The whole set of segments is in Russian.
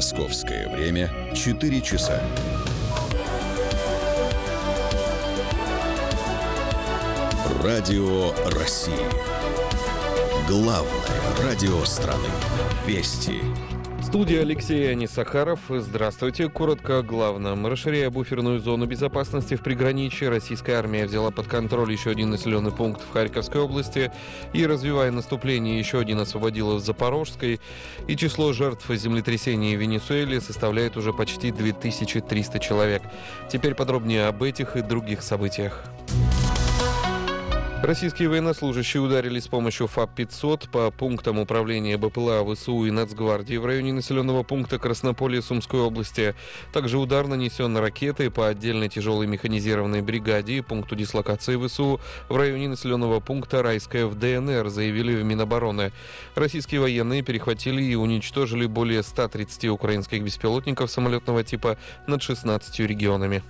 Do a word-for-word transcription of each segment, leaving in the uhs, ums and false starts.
Московское время четыре часа. Радио России. Главное радио страны. Вести. Студия Алексей Анисахаров. Здравствуйте. Коротко о главном. Расширяя буферную зону безопасности в приграничье, российская армия взяла под контроль еще один населенный пункт в Харьковской области и, развивая наступление, еще один освободила в Запорожской. И число жертв землетрясения в Венесуэле составляет уже почти две тысячи триста человек. Теперь подробнее об этих и других событиях. Российские военнослужащие ударили с помощью ФАП пятьсот по пунктам управления БПЛА, ВСУ и Нацгвардии в районе населенного пункта Краснополье Сумской области. Также удар нанесен ракетой по отдельной тяжелой механизированной бригаде и пункту дислокации ВСУ в районе населенного пункта Райское в ДНР, заявили в Минобороны. Российские военные перехватили и уничтожили более ста тридцати украинских беспилотников самолетного типа над шестнадцатью регионами.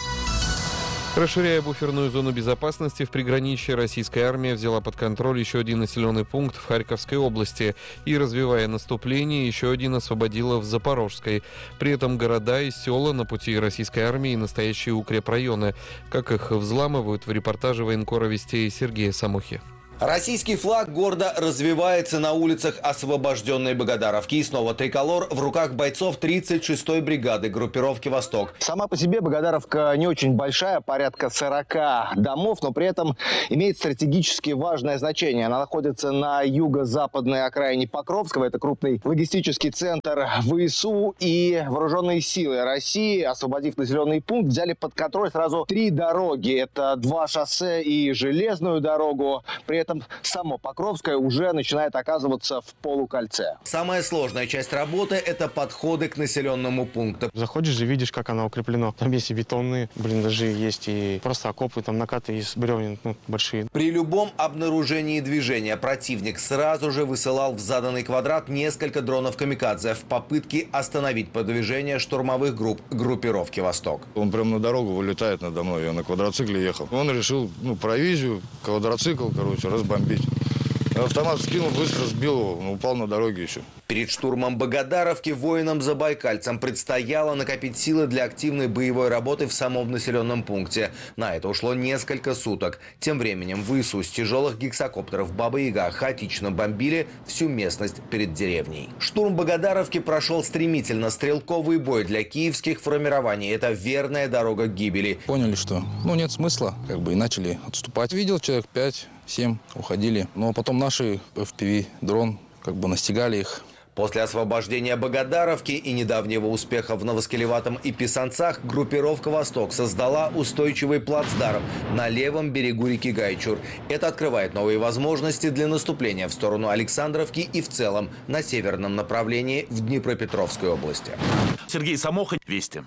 Расширяя буферную зону безопасности в приграничье, российская армия взяла под контроль еще один населенный пункт в Харьковской области и, развивая наступление, еще один освободила в Запорожской. При этом города и села на пути российской армии — настоящие укрепрайоны. Как их взламывают, в репортаже военкора Вестей Сергея Самохи. Российский флаг гордо развивается на улицах освобожденной Богодаровки. И снова триколор в руках бойцов тридцать шестой бригады группировки «Восток». Сама по себе Богодаровка не очень большая, порядка сорока домов, но при этом имеет стратегически важное значение. Она находится на юго-западной окраине Покровского. Это крупный логистический центр ВСУ, и вооруженные силы России, освободив населенный пункт, взяли под контроль сразу три дороги. Это два шоссе и железную дорогу. При этом само Покровское уже начинает оказываться в полукольце. Самая сложная часть работы – это подходы к населенному пункту. Заходишь и видишь, как оно укреплено. Там есть и бетонные блиндажи, есть и просто окопы, там накаты из бревен, ну, большие. При любом обнаружении движения противник сразу же высылал в заданный квадрат несколько дронов «Камикадзе» в попытке остановить продвижение штурмовых групп группировки «Восток». Он прямо на дорогу вылетает надо мной, я на квадроцикле ехал. Он решил, ну, провизию, квадроцикл, короче, разбомбить. Автомат скинул, быстро сбил его, он упал на дороге еще. Перед штурмом Богодаровки воинам-забайкальцам предстояло накопить силы для активной боевой работы в самом населенном пункте. На это ушло несколько суток. Тем временем ВСУ с тяжелых гексакоптеров «Баба-Яга» хаотично бомбили всю местность перед деревней. Штурм Богодаровки прошел стремительно. Стрелковый бой для киевских формирований – это верная дорога к гибели. Поняли, что ну нет смысла, как бы и начали отступать. Видел человек пять семь, уходили. Но потом наши эф пи ви-дрон как бы настигали их. После освобождения Богодаровки и недавнего успеха в Новоскелеватом и Писанцах группировка «Восток» создала устойчивый плацдарм на левом берегу реки Гайчур. Это открывает новые возможности для наступления в сторону Александровки и в целом на северном направлении в Днепропетровской области. Сергей Самоха, Вести.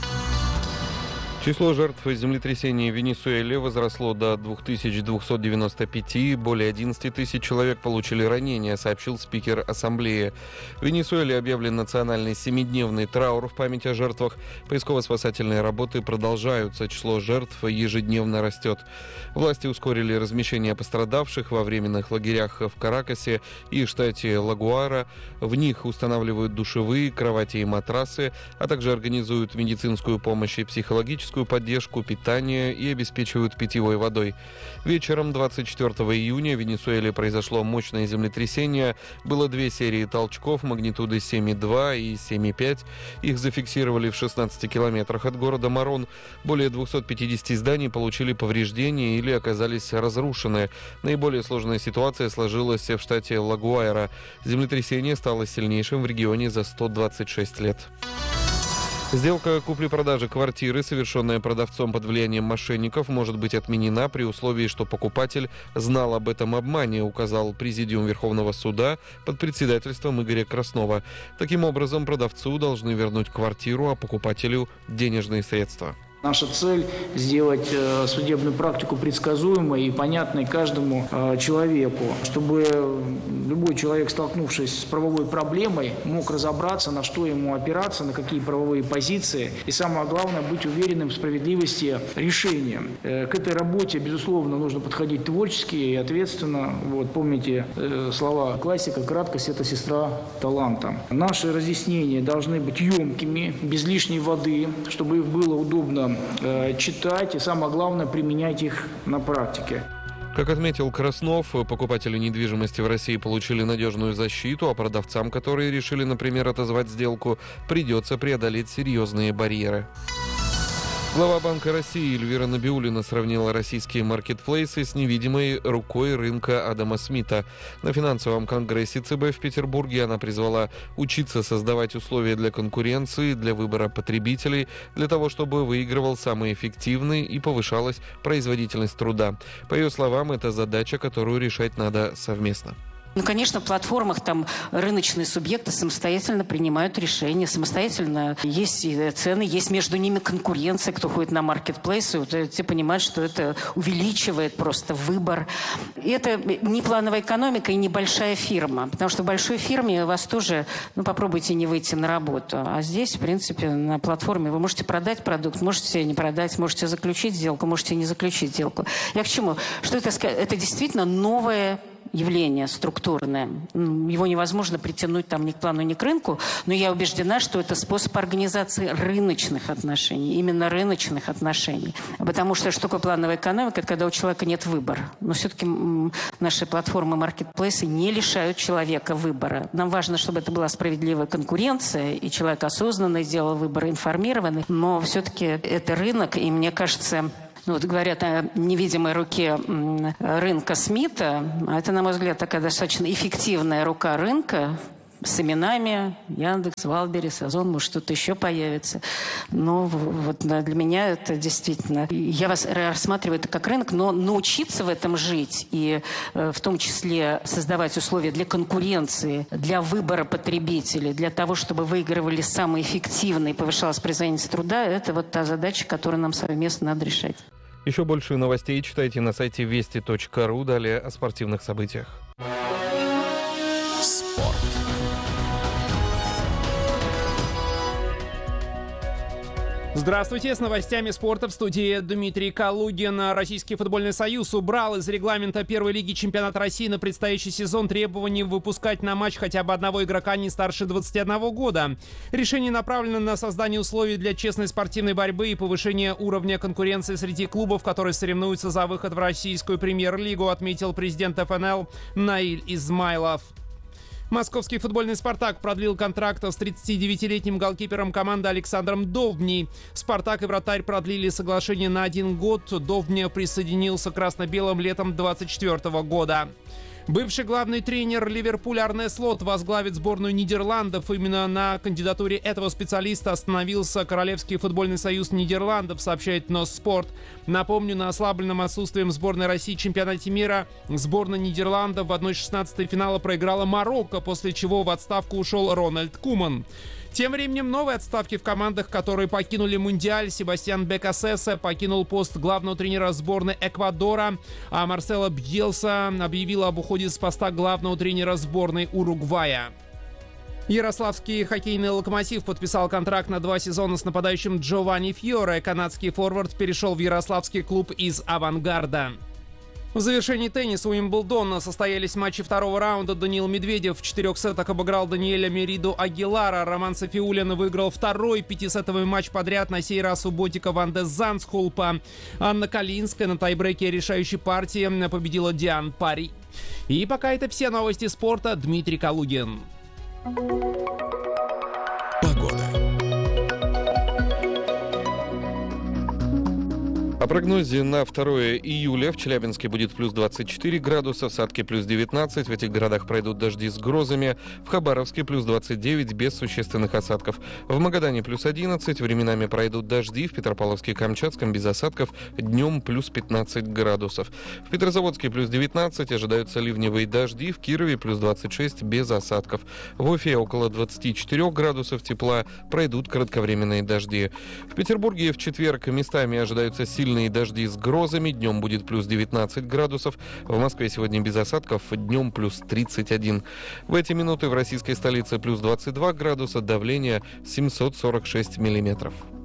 Число жертв землетрясения в Венесуэле возросло до две тысячи двухсот девяноста пяти, более одиннадцати тысяч человек получили ранения, сообщил спикер ассамблеи. В Венесуэле объявлен национальный семидневный траур в память о жертвах. Поисково-спасательные работы продолжаются, число жертв ежедневно растет. Власти ускорили размещение пострадавших во временных лагерях в Каракасе и штате Лагуара. В них устанавливают душевые, кровати и матрасы, а также организуют медицинскую помощь и психологическую поддержку, питание и обеспечивают питьевой водой. Вечером двадцать четвёртого июня в Венесуэле произошло мощное землетрясение. Было две серии толчков магнитуды семь и два и семь и пять. Их зафиксировали в шестнадцати километрах от города Морон. Более двухсот пятидесяти зданий получили повреждения или оказались разрушены. Наиболее сложная ситуация сложилась в штате Лагуайра. Землетрясение стало сильнейшим в регионе за сто двадцать шесть лет. Сделка купли-продажи квартиры, совершенная продавцом под влиянием мошенников, может быть отменена при условии, что покупатель знал об этом обмане, указал Президиум Верховного суда под председательством Игоря Краснова. Таким образом, продавцу должны вернуть квартиру, а покупателю – денежные средства. Наша цель – сделать судебную практику предсказуемой и понятной каждому человеку, чтобы любой человек, столкнувшись с правовой проблемой, мог разобраться, на что ему опираться, на какие правовые позиции, и самое главное – быть уверенным в справедливости решения. К этой работе, безусловно, нужно подходить творчески и ответственно. Вот, помните слова классика «краткость – это сестра таланта». Наши разъяснения должны быть емкими, без лишней воды, чтобы их было удобно читать и, самое главное, применять их на практике. Как отметил Краснов, покупатели недвижимости в России получили надежную защиту, а продавцам, которые решили, например, отозвать сделку, придется преодолеть серьезные барьеры. Глава Банка России Эльвира Набиуллина сравнила российские маркетплейсы с невидимой рукой рынка Адама Смита. На финансовом конгрессе ЦБ в Петербурге она призвала учиться создавать условия для конкуренции, для выбора потребителей, для того, чтобы выигрывал самый эффективный и повышалась производительность труда. По ее словам, это задача, которую решать надо совместно. Ну, конечно, в платформах там рыночные субъекты самостоятельно принимают решения, самостоятельно есть цены, есть между ними конкуренция, кто ходит на маркетплейсы, вот, те понимают, что это увеличивает просто выбор. И это не плановая экономика и небольшая фирма, потому что в большой фирме у вас тоже, ну, попробуйте не выйти на работу, а здесь, в принципе, на платформе вы можете продать продукт, можете не продать, можете заключить сделку, можете не заключить сделку. Я к чему? Что это, это действительно новое явление структурное. Его невозможно притянуть там ни к плану, ни к рынку, но я убеждена, что это способ организации рыночных отношений, именно рыночных отношений. Потому что что такое плановая экономика? Это когда у человека нет выбора. Но все-таки наши платформы, маркетплейсы не лишают человека выбора. Нам важно, чтобы это была справедливая конкуренция, и человек осознанно сделал выбор, информированный, но все-таки это рынок, и мне кажется... Ну, вот говорят о невидимой руке рынка Смита. Это, на мой взгляд, такая достаточно эффективная рука рынка с именами Яндекс, Валберес, Озон, может, что-то еще появится. Но вот для меня это действительно... Я вас рассматриваю это как рынок, но научиться в этом жить и в том числе создавать условия для конкуренции, для выбора потребителей, для того, чтобы выигрывали самые эффективные и повышалась производительность труда, это вот та задача, которую нам совместно надо решать. Еще больше новостей читайте на сайте вести точка ру. Далее о спортивных событиях. Спорт. Здравствуйте, с новостями спорта в студии Дмитрий Калугин. Российский футбольный союз убрал из регламента первой лиги чемпионата России на предстоящий сезон требование выпускать на матч хотя бы одного игрока не старше двадцати одного года. Решение направлено на создание условий для честной спортивной борьбы и повышение уровня конкуренции среди клубов, которые соревнуются за выход в российскую премьер-лигу, отметил президент эф эн эл Наиль Измайлов. Московский футбольный «Спартак» продлил контракт с тридцатидевятилетним голкипером команды Александром Довбней. «Спартак» и «Вратарь» продлили соглашение на один год. Довбня присоединился к красно-белым летом двадцать четвёртого года. Бывший главный тренер Ливерпуля Арне Слот возглавит сборную Нидерландов. Именно на кандидатуре этого специалиста остановился Королевский футбольный союз Нидерландов, сообщает Носспорт. Напомню, на ослабленном отсутствием сборной России в чемпионате мира сборная Нидерландов в одна шестнадцатая финала проиграла Марокко, после чего в отставку ушел Рональд Куман. Тем временем новые отставки в командах, которые покинули Мундиаль. Себастьян Бекасесе покинул пост главного тренера сборной Эквадора, а Марсело Бьелса объявил об уходе с поста главного тренера сборной Уругвая. Ярославский хоккейный «Локомотив» подписал контракт на два сезона с нападающим Джованни Фьоре. Канадский форвард перешел в ярославский клуб из «Авангарда». В завершении тенниса Уимблдона состоялись матчи второго раунда. Даниил Медведев в четырех сетах обыграл Даниэля Мериду Агилара. Роман Софиуллин выиграл второй пятисетовый матч подряд, на сей раз у ботика Ван де Зандскулпа. Анна Калинская на тайбреке решающей партии победила Диан Пари. И пока это все новости спорта. Дмитрий Калугин. О прогнозе на второе июля в Челябинске будет плюс двадцать четыре градуса, в Сатке плюс девятнадцать, в этих городах пройдут дожди с грозами, в Хабаровске плюс двадцать девять без существенных осадков, в Магадане плюс одиннадцать, временами пройдут дожди, в Петропавловске и Камчатском без осадков, днем плюс пятнадцать градусов, в Петрозаводске плюс девятнадцать, ожидаются ливневые дожди, в Кирове плюс двадцать шесть без осадков, в Уфе около двадцать четыре градусов тепла, пройдут кратковременные дожди, в Петербурге в четверг местами ожидаются сильные дожди с грозами, днем будет плюс девятнадцать градусов, в Москве сегодня без осадков, днем плюс тридцать один. В эти минуты в российской столице плюс двадцать два градуса, давление семьсот сорок шесть миллиметров.